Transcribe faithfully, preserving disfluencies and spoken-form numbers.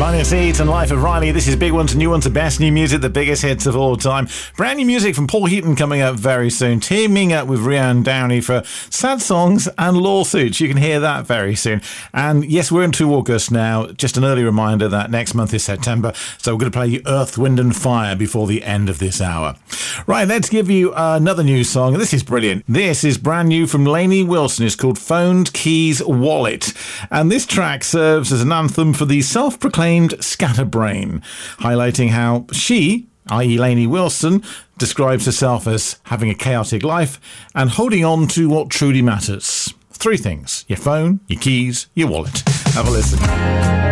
Lionel Seeds and Life of Riley. This is Big One to New One to Best New Music, the biggest hits of all time. Brand new music from Paul Heaton coming up very soon, teaming up with Rianne Downey for Sad Songs and Lawsuits. You can hear that very soon. And yes, we're into August now. Just an early reminder that next month is September, so we're going to play you Earth, Wind and Fire before the end of this hour. Right, let's give you another new song. This is brilliant. This is brand new from Lainey Wilson. It's called Phoned Keys Wallet. And this track serves as an anthem for the self-proclaimed scatterbrain, highlighting how she, that is. Lainey Wilson, describes herself as having a chaotic life and holding on to what truly matters. Three things: your phone, your keys, your wallet. Have a listen.